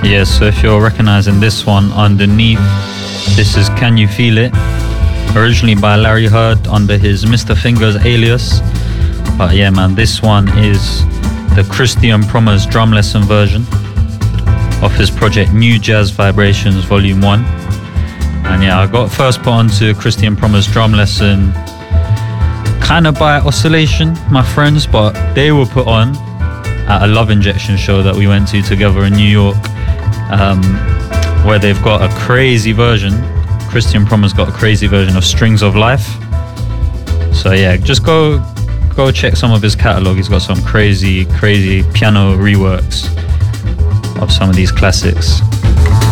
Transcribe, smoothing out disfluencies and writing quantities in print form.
Yeah, so if you're recognizing this one underneath, this is Can You Feel It? Originally by Larry Heard under his Mr. Fingers alias. But yeah, man, this one is the Christian Prommers drum lesson version of his project New Jazz Vibrations Volume 1. And yeah, I got first put onto Christian Prommers drum lesson kind of by Oscillation, my friends, but they were put on at a Love Injection show that we went to together in New York, where they've got a crazy version. Christian Prommers got a crazy version of Strings of Life. So yeah, just go check some of his catalog. He's got some crazy piano reworks of some of these classics.